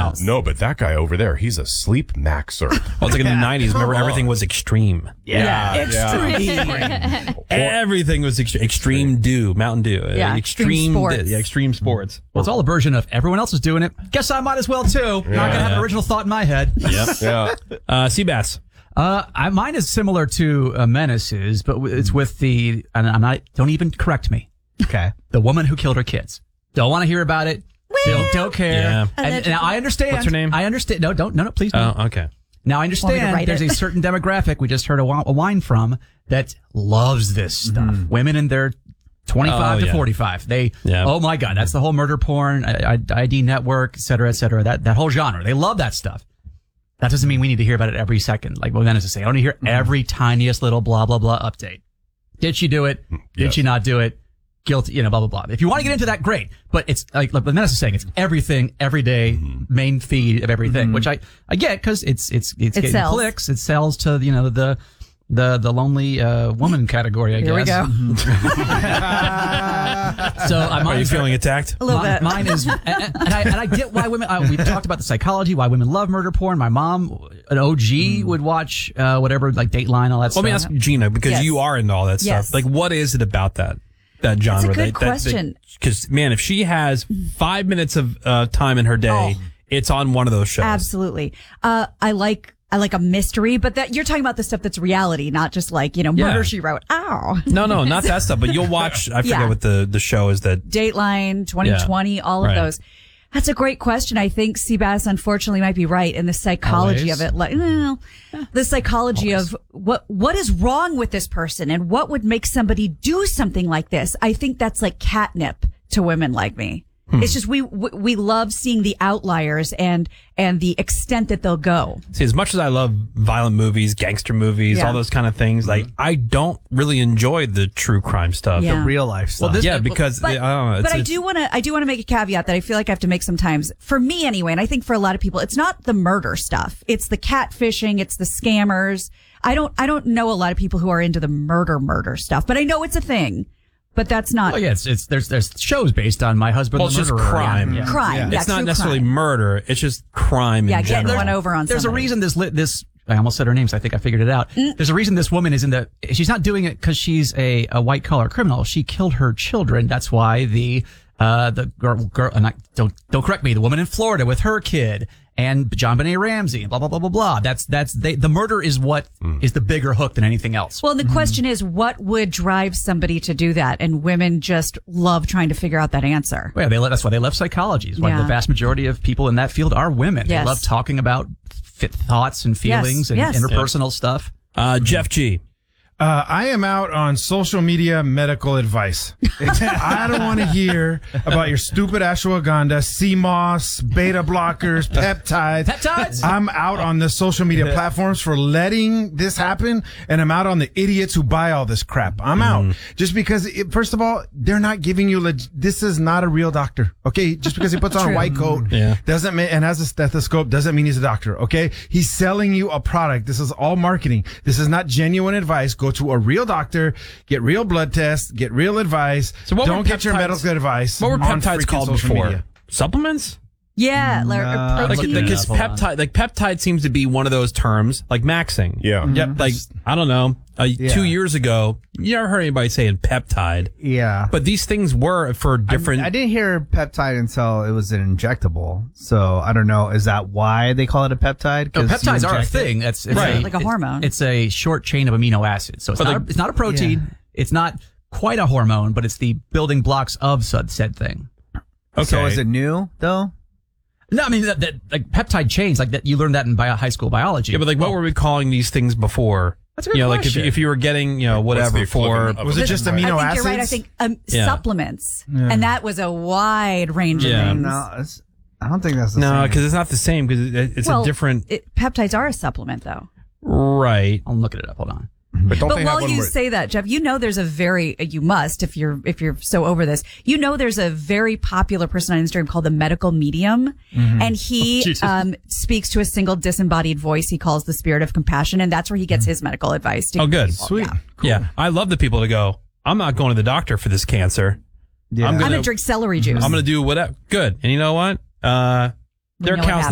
now. No, but that guy over there, he's a sleep maxer. Well, it's like in the 90s. Remember, everything was extreme. Extreme. Everything was extreme dew, Mountain Dew. Extreme sports. Extreme sports. Well, it's all a version of everyone else is doing it. Guess I might as well too. Not gonna have an original thought in my head. Yep. Yeah. Seabass. Mine is similar to Menace's, but it's with the, and I'm not, don't even correct me. Okay. The woman who killed her kids. Don't want to hear about it. Don't care. Yeah. And now I understand. What's her name? I understand. No, please don't. Oh, okay. Now I Want me to understand write there's it? a certain demographic we just heard a whine from that loves this stuff. Women in their 25 to 45. Oh my God, that's the whole murder porn, ID network, et cetera, that whole genre. They love that stuff. That doesn't mean we need to hear about it every second. Like what Dennis is saying, I want to hear every tiniest little blah, blah, blah update. Did she do it? Did she not do it? Guilty, blah, blah, blah. If you want to get into that, great. But it's like what Dennis is saying, it's everything, every day, main feed of everything, which I get because it's getting sells. clicks. It sells to, the lonely woman category, I guess. Here we go. So Are you feeling attacked? A little bit. Mine is, and I get why women. We talked about the psychology, why women love murder porn. My mom, an OG, would watch whatever, like Dateline, all that stuff. Let me ask Gina, because Yes. you are into all that Yes. stuff. Like, what is it about that genre? That's a good question. Because, man, if she has 5 minutes of time in her day, it's on one of those shows. Absolutely. I like a mystery, but that you're talking about the stuff that's reality, not just like, Murder, She Wrote. Ow. No, not that stuff. But you'll watch, I forget what the show is that. Dateline, 2020, all of those. That's a great question. I think Seabass unfortunately might be right in the psychology of it. Like, the psychology of what is wrong with this person and what would make somebody do something like this. I think that's like catnip to women like me. It's just we love seeing the outliers and the extent that they'll go. See, as much as I love violent movies, gangster movies, all those kind of things, like I don't really enjoy the true crime stuff. Yeah. The real life stuff. Because But, I don't know. I do want to make a caveat that I feel like I have to make sometimes, for me anyway, and I think for a lot of people, it's not the murder stuff. It's the catfishing. It's the scammers. I don't know a lot of people who are into the murder stuff, but I know it's a thing. But that's not. Oh yeah, there's shows based on My Husband. Well, it's just crime. Yeah. crime. Yeah, it's not true necessarily crime. murder. It's just crime in getting general. one over on There's somebody. a reason this. I almost said her name, so I think I figured it out. There's a reason this woman is she's not doing it because she's a white collar criminal. She killed her children. That's why the girl, and don't correct me, the woman in Florida with her kid and John Benet Ramsey and blah, blah, blah, blah, blah. The murder is what is the bigger hook than anything else. Well, the question is, what would drive somebody to do that? And women just love trying to figure out that answer. Well, that's why they love psychology. It's why the vast majority of people in that field are women. Yes. They love talking about thoughts and feelings and interpersonal stuff. Jeff G. I am out on social media medical advice. I don't want to hear about your stupid ashwagandha, CMOS, beta blockers, peptides. Peptides? I'm out on the social media platforms for letting this happen, and I'm out on the idiots who buy all this crap. I'm out. Just because, first of all, they're not giving you, this is not a real doctor, okay? Just because he puts on a white coat doesn't mean, and has a stethoscope doesn't mean he's a doctor, okay? He's selling you a product. This is all marketing. This is not genuine advice. Go to a real doctor, get real blood tests, get real advice. So what don't were get your peptides- medical advice. What were on peptides freaking called social before? media. Supplements? Yeah. Because peptide seems to be one of those terms, like maxing. Yeah. Yep. Like, I don't know, 2 years ago, you never heard anybody saying peptide. Yeah. But these things were for different. I didn't hear peptide until it was an injectable. So I don't know. Is that why they call it a peptide? No, 'Cause you peptides are a inject it? thing. It's like a hormone. It's a short chain of amino acids. So it's not a protein. Yeah. It's not quite a hormone, but it's the building blocks of said thing. Okay. So is it new though? No, I mean that like peptide chains, like that. You learned that in high school biology. Yeah, but like, what were we calling these things before? That's a good like question. if you were getting, whatever the for. equivalent of Was it just amino I think acids? you're right. I think Yeah. supplements. And that was a wide range of things. No, I don't think that's the same. No, because it's not the same. Because it's a different. Peptides are a supplement, though. Right. I'm looking it up. Hold on. But don't But they have while one you where say that, Jeff, there's a very, you must, if you're so over this, there's a very popular person on Instagram called the Medical Medium. And he, speaks to a single disembodied voice he calls the spirit of compassion. And that's where he gets his medical advice. To Oh, good. people. Sweet. Yeah. Yeah. I love the people to go, I'm not going to the doctor for this cancer. Yeah. I'm going to drink celery juice. I'm going to do whatever. Good. And you know what? Their know what account's